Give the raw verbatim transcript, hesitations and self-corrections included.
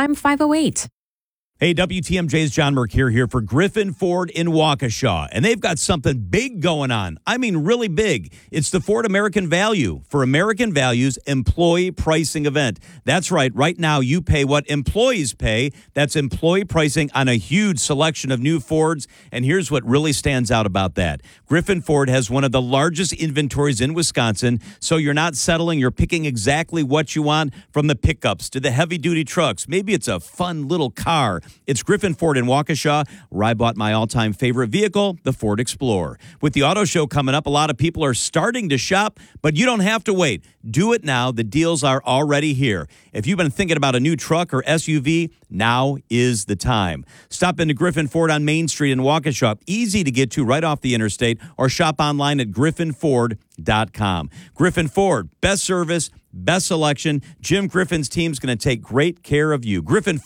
Prime five oh eight. Hey, W T M J's John Mercure here for Griffin Ford in Waukesha, and they've got something big going on. I mean, really big. It's the Ford American Value for American Values employee pricing event. That's right. Right now, you pay what employees pay. That's employee pricing on a huge selection of new Fords, and here's what really stands out about that. Griffin Ford has one of the largest inventories in Wisconsin, so you're not settling. You're picking exactly what you want, from the pickups to the heavy-duty trucks. Maybe it's a fun little car. It's Griffin Ford in Waukesha, where I bought my all-time favorite vehicle, the Ford Explorer. With the auto show coming up, a lot of people are starting to shop, but you don't have to wait. Do it now. The deals are already here. If you've been thinking about a new truck or S U V, now is the time. Stop into Griffin Ford on Main Street in Waukesha. Easy to get to right off the interstate, or shop online at griffin ford dot com. Griffin Ford, best service, best selection. Jim Griffin's team's going to take great care of you. Griffin